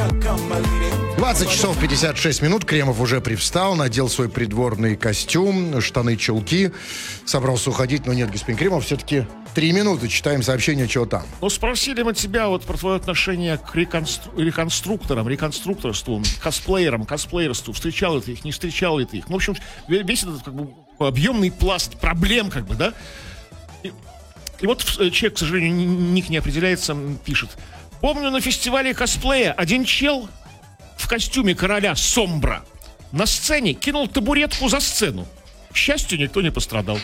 20 часов 56 минут. Кремов уже привстал, надел свой придворный костюм, штаны, чулки. Собрался уходить, но нет, господин Кремов, все-таки 3 минуты. Читаем сообщение, чего там. Ну, спросили мы тебя вот про твое отношение к реконструкторству, косплеерству. Встречал ли ты их, не встречал ли ты их? Ну, в общем, весь этот как бы объемный пласт проблем, как бы, да? И вот человек, к сожалению, ник не определяется, пишет. Помню, на фестивале косплея один чел в костюме короля Сомбра на сцене кинул табуретку за сцену. К счастью, никто не пострадал.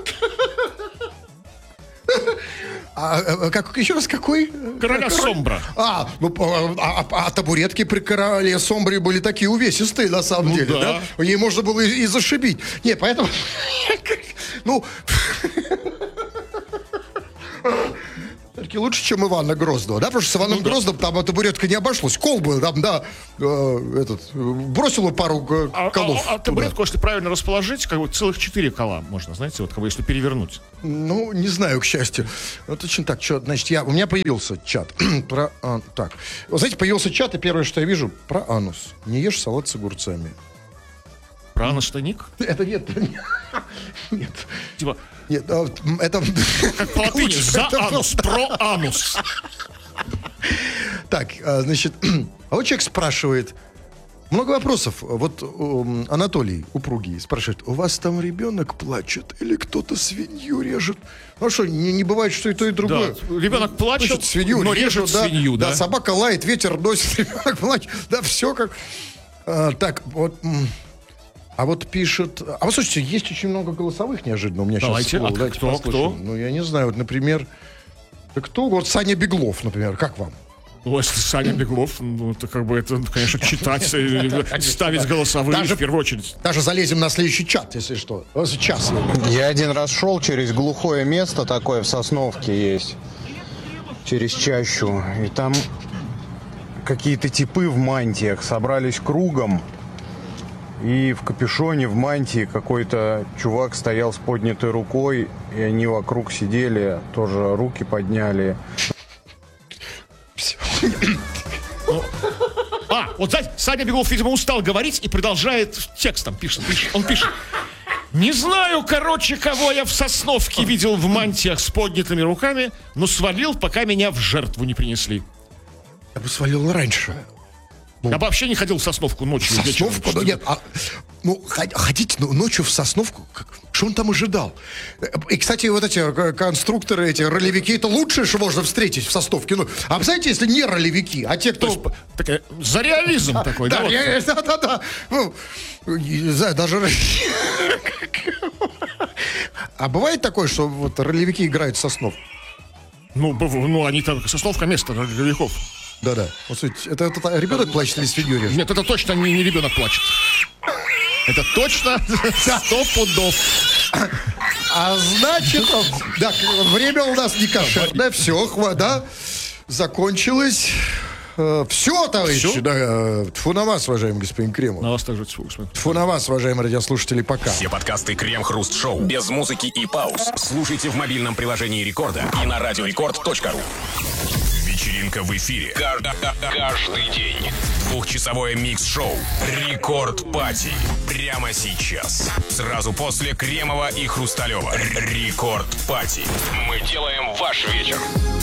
Еще раз, какой? Короля Сомбра. Табуретки при короле Сомбре были такие увесистые, на самом деле, да? Ей можно было и зашибить. Не, поэтому... Все-таки лучше, чем Ивана Грозного, да? Потому что с Иваном Грозным там табуретка не обошлась. Кол был там, да, бросила пару колов. А табуретку, если правильно расположить, как бы целых 4 кола можно, знаете, вот как бы если перевернуть. Ну, не знаю, к счастью. Вот очень так, что, значит, у меня появился чат про... Так, вы знаете, появился чат, и первое, что я вижу, про анус. Не ешь салат с огурцами. Про анус-то ник? Это нет. Типа... Нет, это... Как по латыни, за анус, про анус. Так, значит, а вот человек спрашивает, много вопросов. Вот Анатолий Упругий спрашивает, у вас там ребенок плачет или кто-то свинью режет? Ну что, не бывает, что и то, и другое. Да, ребенок плачет, свинью но режет свинью, да? Да, собака лает, ветер носит, ребенок плачет. Да, все как... Так, вот... А вот пишет... А вот слушайте, есть очень много голосовых неожиданно у меня сейчас. Давайте, кто? Ну, я не знаю, вот, например... Да кто? Вот Саня Беглов, например, как вам? Ну, если Саня Беглов, ну, это как бы, это, конечно, читать, ставить голосовые в первую очередь. Даже залезем на следующий чат, если что. Сейчас. Я один раз шел через глухое место такое в Сосновке есть. Через чащу. И там какие-то типы в мантиях собрались кругом. И в капюшоне, в мантии какой-то чувак стоял с поднятой рукой, и они вокруг сидели, тоже руки подняли. Вот знаете, Саня Беглов, видимо, устал говорить и продолжает текстом, пишет. Он пишет. Не знаю, кого я в Сосновке видел в мантиях с поднятыми руками, но свалил, пока меня в жертву не принесли. Я бы свалил раньше. Я бы вообще не ходил в Сосновку ночью. Сосновку? Нет, ходить ночью в Сосновку? Что он там ожидал? И, кстати, вот эти конструкторы, эти ролевики, это лучшее, что можно встретить в Сосновке. Ну, а знаете, если не ролевики, а те, кто... За реализм такой, да? Да. Ну, даже... А бывает такое, что вот ролевики играют в Сосновку? Ну, они там... Сосновка место ролевиков. Да-да. Вот смотрите, это ребенок плачет или свинью режет? Нет, это точно не ребенок плачет. Это точно 100 пудов. А значит, да, время у нас не кошерное. Все, да, закончилось. Все, товарищи. Да, тьфу на вас, уважаемый господин Кремов. На вас также тьфу. Тьфу на вас, уважаемые радиослушатели, пока. Все подкасты Крем-Хруст-Шоу без музыки и пауз слушайте в мобильном приложении Рекорда и на радиорекорд.ру. Вечеринка в эфире. Каждый день. 2-часовое микс-шоу «Рекорд Пати». Прямо сейчас. Сразу после Кремова и Хрусталева. «Рекорд Пати». Мы делаем ваш вечер.